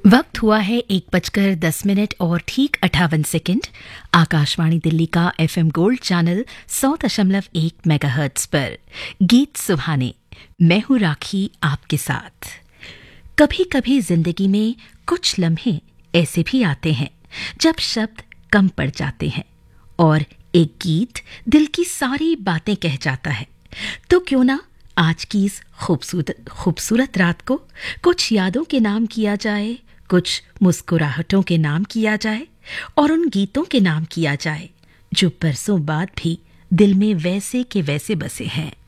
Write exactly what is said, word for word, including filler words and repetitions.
वक्त हुआ है एक बजकर दस मिनट और ठीक अट्ठावन सेकंड। आकाशवाणी दिल्ली का एफएम गोल्ड चैनल सौ दशमलव एक मेगाहर्ट्ज पर गीत सुहाने। मैं हूं राखी आपके साथ। कभी कभी जिंदगी में कुछ लम्हे ऐसे भी आते हैं जब शब्द कम पड़ जाते हैं और एक गीत दिल की सारी बातें कह जाता है। तो क्यों ना आज की इस खूबसूरत खूबसूरत रात को कुछ यादों के नाम किया जाए, कुछ मुस्कुराहटों के नाम किया जाए और उन गीतों के नाम किया जाए जो बरसों बाद भी दिल में वैसे के वैसे बसे हैं।